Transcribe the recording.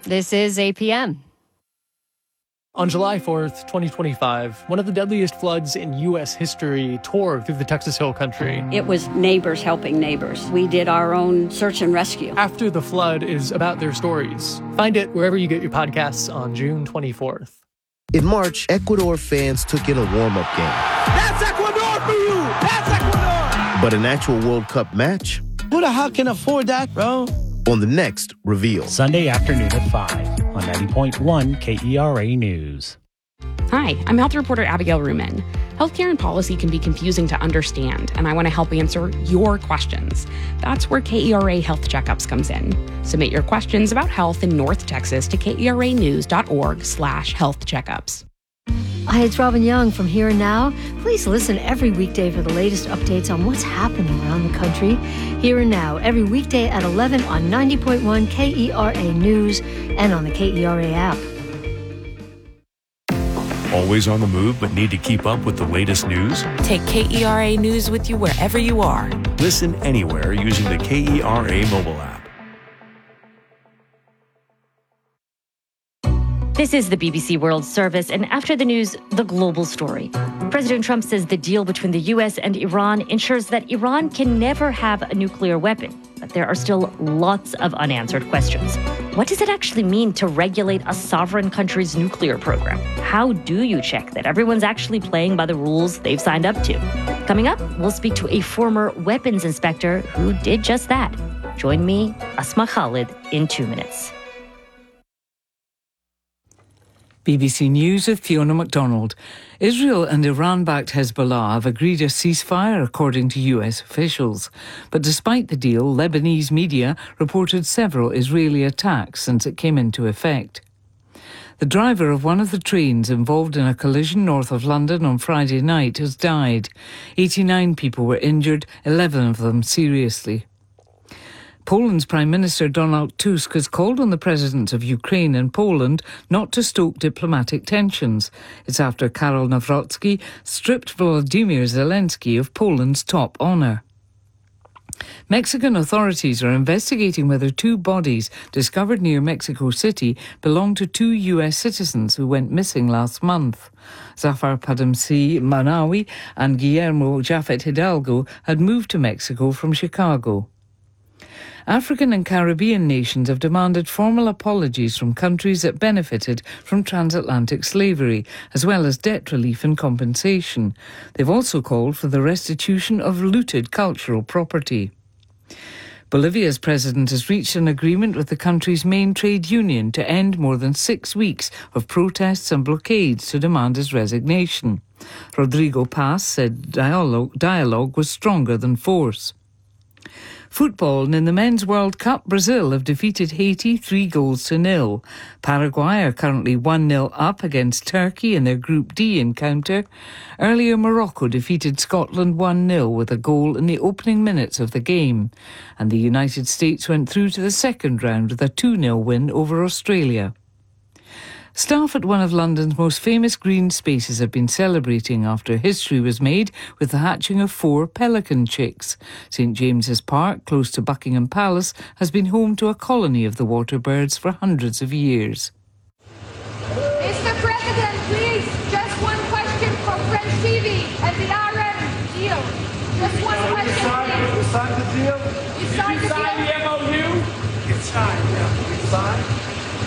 This is APM. On July 4th, 2025, one of the deadliest floods in U.S. history tore through the Texas Hill Country. It was neighbors helping neighbors. We did our own search and rescue. After the Flood is about their stories. Find it wherever you get your podcasts on June 24th. In March, Ecuador fans took in a warm-up game. That's Ecuador for you! That's Ecuador! But an actual World Cup match? Who the hell can afford that, bro? On the next Reveal. Sunday afternoon at 5 on 90.1 KERA News. Hi, I'm health reporter Abigail Ruman. Healthcare and policy can be confusing to understand, and I want to help answer your questions. That's where KERA Health Checkups comes in. Submit your questions about health in North Texas to keranews.org/health checkups. Hi, it's Robin Young from Here and Now. Please listen every weekday for the latest updates on what's happening around the country. Here and Now, every weekday at 11 on 90.1 KERA News and on the KERA app. Always on the move but need to keep up with the latest news? Take KERA News with you wherever you are. Listen anywhere using the KERA mobile app. This is the BBC World Service, and after the news, the global story. President Trump says the deal between the U.S. and Iran ensures that Iran can never have a nuclear weapon. But there are still lots of unanswered questions. What does it actually mean to regulate a sovereign country's nuclear program? How do you check that everyone's actually playing by the rules they've signed up to? Coming up, we'll speak to a former weapons inspector who did just that. Join me, Asma Khalid, in 2 minutes. BBC News with Fiona MacDonald. Israel and Iran-backed Hezbollah have agreed a ceasefire, according to US officials. But despite the deal, Lebanese media reported several Israeli attacks since it came into effect. The driver of one of the trains involved in a collision north of London on Friday night has died. 89 people were injured, 11 of them seriously. Poland's Prime Minister Donald Tusk has called on the presidents of Ukraine and Poland not to stoke diplomatic tensions. It's after Karol Nawrocki stripped Volodymyr Zelensky of Poland's top honour. Mexican authorities are investigating whether 2 bodies discovered near Mexico City belong to 2 US citizens who went missing last month. Zafar Padamsi Manawi and Guillermo Jafet Hidalgo had moved to Mexico from Chicago. African and Caribbean nations have demanded formal apologies from countries that benefited from transatlantic slavery, as well as debt relief and compensation. They've also called for the restitution of looted cultural property. Bolivia's president has reached an agreement with the country's main trade union to end more than 6 weeks of protests and blockades to demand his resignation. Rodrigo Paz said dialogue was stronger than force. Football, and in the Men's World Cup, Brazil have defeated Haiti 3-0. Paraguay are currently 1-0 up against Turkey in their Group D encounter. Earlier, Morocco defeated Scotland 1-0 with a goal in the opening minutes of the game. And the United States went through to the second round with a 2-0 win over Australia. Staff at one of London's most famous green spaces have been celebrating after history was made with the hatching of 4 pelican chicks. St James's Park, close to Buckingham Palace, has been home to a colony of the water birds for hundreds of years. Mr. President, please, just one question for French TV and the RM deal. Just one question, please. You signed the deal? You signed the deal? Did you sign the MOU? It's signed, yeah. You signed?